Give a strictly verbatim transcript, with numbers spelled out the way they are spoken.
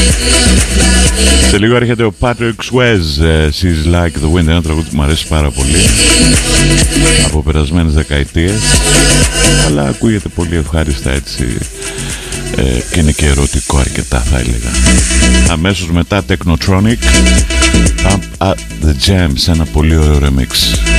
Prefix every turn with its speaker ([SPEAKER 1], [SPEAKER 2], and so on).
[SPEAKER 1] Σε λίγο έρχεται ο Patrick Swayze, She's Like the Wind, ένα τραγούδι που μου αρέσει πάρα πολύ από περασμένες δεκαετίες, αλλά ακούγεται πολύ ευχάριστα έτσι, ε, και είναι και ερωτικό αρκετά θα έλεγα. Αμέσως μετά Technotronic, Up at the Jam, σε ένα πολύ ωραίο remix.